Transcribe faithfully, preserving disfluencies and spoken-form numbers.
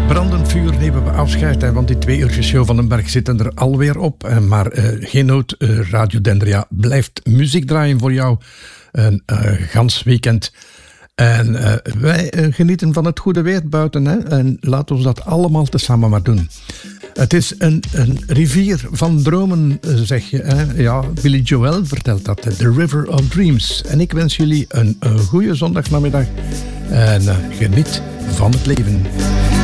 brandend vuur nemen we afscheid, hè, want die twee uurtjes show van den Berg zitten er alweer op. Maar uh, geen nood, uh, Radio Dendria blijft muziek draaien voor jou een uh, gans weekend. En uh, wij uh, genieten van het goede weer buiten, hè, en laat ons dat allemaal tezamen maar doen. Het is een, een rivier van dromen, zeg je. Hè? Ja, Billy Joel vertelt dat. The River of Dreams. En ik wens jullie een, een goede zondagnamiddag. En uh, geniet van het leven.